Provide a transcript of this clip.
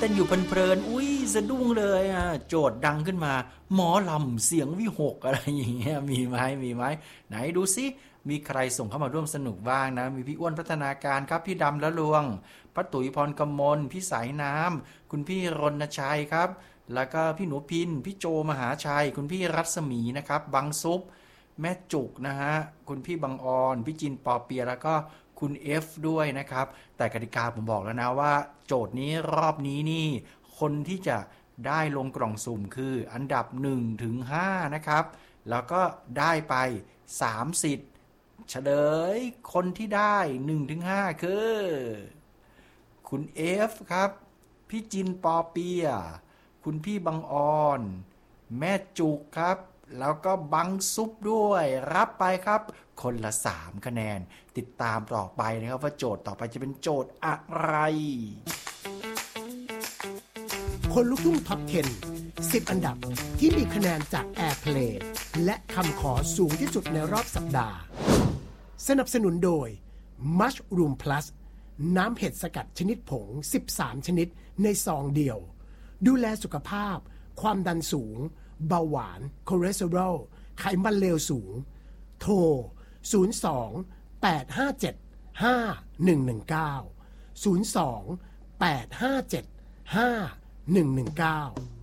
ต้นอยู่เพลินๆอุ้ยสะดุ้งเลยโจทย์ดังขึ้นมาหมอลำเสียงวิหกอะไรอย่างเงี้ยมีไหมไหนดูซิมีใครส่งเข้ามาร่วมสนุกบ้างนะมีพี่อ้วนพัฒนาการครับพี่ดำละลวงป้าตุ๋ยพรกมลพี่สายน้ำคุณพี่รณชัยครับแล้วก็พี่หนูพินพี่โจมหาชัยคุณพี่รัศมีนะครับบังซุปแม่จุกนะฮะคุณพี่บังออนพี่จินปอเปียแล้วก็คุณ F ด้วยนะครับแต่กติกาผมบอกแล้วนะว่าโจทย์นี้รอบนี้นี่คนที่จะได้ลงกล่องสุ่มคืออันดับ1ถึง5นะครับแล้วก็ได้ไป3สิทธิ์เฉลยคนที่ได้ 1-5 คือคุณ F ครับพี่จินปอเปียคุณพี่บังออนแม่จุกครับแล้วก็บังซุปด้วยรับไปครับคนละ3คะแนนติดตามต่อไปนะครับว่าโจทย์ต่อไปจะเป็นโจทย์อะไรคนลุกทุ่งท็อป 10 10 อันดับที่มีคะแนนจาก Airplay และคำขอสูงที่สุดในรอบสัปดาห์สนับสนุนโดย Mushroom Plus น้ำเห็ดสกัดชนิดผง13ชนิดในซองเดียวดูแลสุขภาพความดันสูงเบาหวานคอเลสเตอรอลไขมันเลวสูงโทร02-857-5119 02-857-5119